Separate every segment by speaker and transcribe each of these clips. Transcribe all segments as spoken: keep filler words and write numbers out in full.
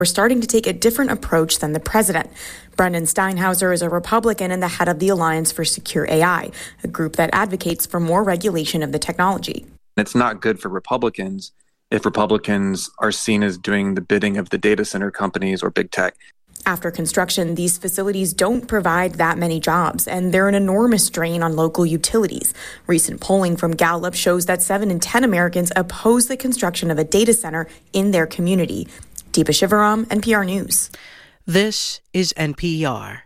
Speaker 1: We're starting to take a different approach than the president. Brendan Steinhauser is a Republican and the head of the Alliance for Secure A I, a group that advocates for more regulation of the technology.
Speaker 2: It's not good for Republicans if Republicans are seen as doing the bidding of the data center companies or big tech.
Speaker 1: After construction, these facilities don't provide that many jobs, and they're an enormous drain on local utilities. Recent polling from Gallup shows that seven in ten Americans oppose the construction of a data center in their community. Deepa Shivaram, N P R News.
Speaker 3: This is N P R.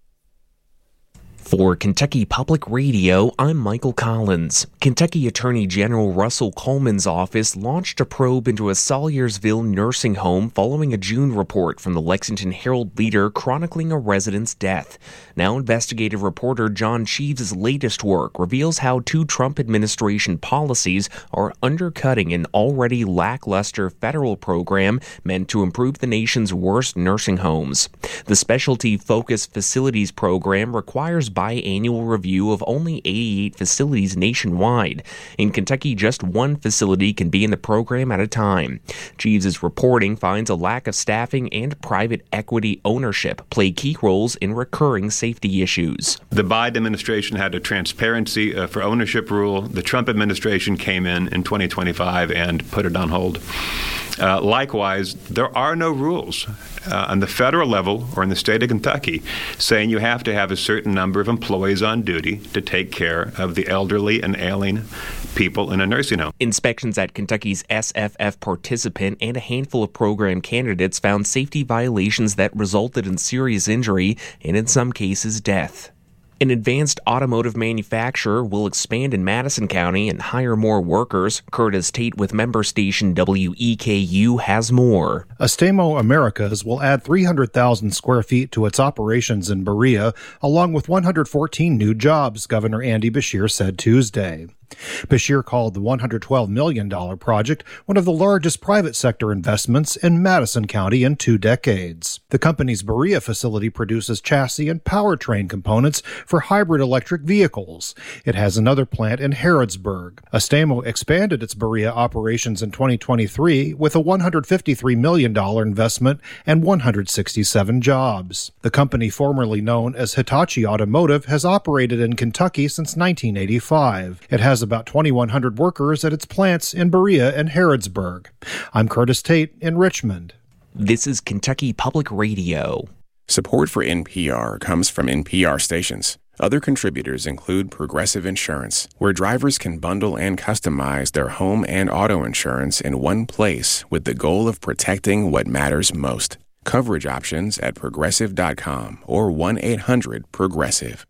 Speaker 4: For Kentucky Public Radio, I'm Michael Collins. Kentucky Attorney General Russell Coleman's office launched a probe into a Salyersville nursing home following a June report from the Lexington Herald-Leader chronicling a resident's death. Now investigative reporter John Cheeves' latest work reveals how two Trump administration policies are undercutting an already lackluster federal program meant to improve the nation's worst nursing homes. The Specialty Focused Facilities Program requires biannual review of only eighty-eight facilities nationwide. In Kentucky, just one facility can be in the program at a time. Cheeves' reporting finds a lack of staffing and private equity ownership play key roles in recurring safety issues.
Speaker 5: The Biden administration had a transparency uh, for ownership rule. The Trump administration came in in twenty twenty-five and put it on hold. Uh, likewise, there are no rules uh, on the federal level or in the state of Kentucky saying you have to have a certain number of employees on duty to take care of the elderly and ailing people in a nursing home.
Speaker 4: Inspections at Kentucky's S F F participant and a handful of program candidates found safety violations that resulted in serious injury and, in some cases, death. An advanced automotive manufacturer will expand in Madison County and hire more workers. Curtis Tate with member station W E K U has more.
Speaker 6: Astemo Americas will add three hundred thousand square feet to its operations in Berea, along with one hundred fourteen new jobs, Governor Andy Beshear said Tuesday. Beshear called the one hundred twelve million dollars project one of the largest private sector investments in Madison County in two decades. The company's Berea facility produces chassis and powertrain components for hybrid electric vehicles. It has another plant in Harrodsburg. Astemo expanded its Berea operations in twenty twenty-three with a one hundred fifty-three million dollars investment and one hundred sixty-seven jobs. The company, formerly known as Hitachi Automotive, has operated in Kentucky since nineteen eighty-five. It has about twenty-one hundred workers at its plants in Berea and Harrodsburg. I'm Curtis Tate in Richmond.
Speaker 4: This is Kentucky Public Radio.
Speaker 7: Support for N P R comes from N P R stations. Other contributors include Progressive Insurance, where drivers can bundle and customize their home and auto insurance in one place with the goal of protecting what matters most. Coverage options at progressive dot com or one eight hundred progressive.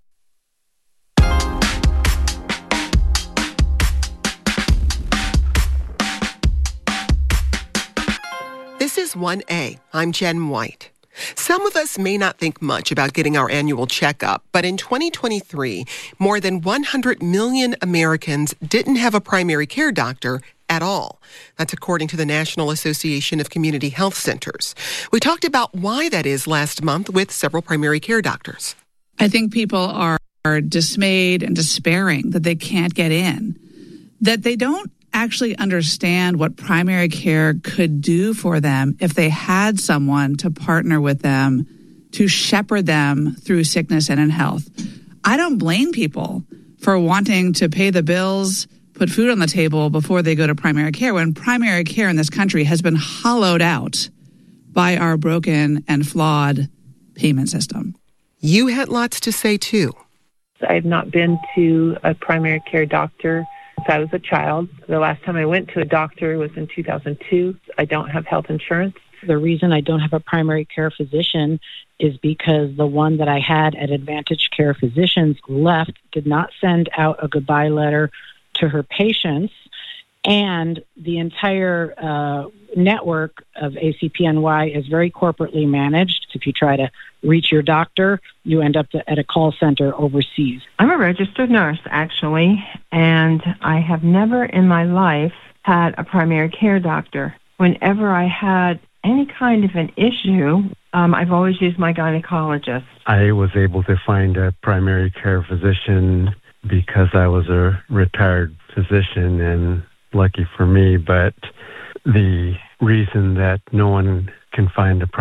Speaker 8: This is one A. I'm Jen White. Some of us may not think much about getting our annual checkup, but in twenty twenty-three, more than one hundred million Americans didn't have a primary care doctor at all. That's according to the National Association of Community Health Centers. We talked about why that is last month with several primary care doctors.
Speaker 9: I think people are, are dismayed and despairing that they can't get in, that they don't actually understand what primary care could do for them if they had someone to partner with them to shepherd them through sickness and in health. I don't blame people for wanting to pay the bills, put food on the table before they go to primary care, when primary care in this country has been hollowed out by our broken and flawed payment system.
Speaker 8: You had lots to say, too.
Speaker 10: I've not been to a primary care doctor since I was a child. The last time I went to a doctor was in two thousand two. I don't have health insurance.
Speaker 11: The reason I don't have a primary care physician is because the one that I had at Advantage Care Physicians left, did not send out a goodbye letter to her patients, and the entire uh, network of A C P N Y is very corporately managed. If you try to reach your doctor, you end up at a call center overseas.
Speaker 12: I'm a registered nurse, actually, and I have never in my life had a primary care doctor. Whenever I had any kind of an issue, um, I've always used my gynecologist.
Speaker 13: I was able to find a primary care physician because I was a retired physician, and lucky for me, but the reason that no one can find a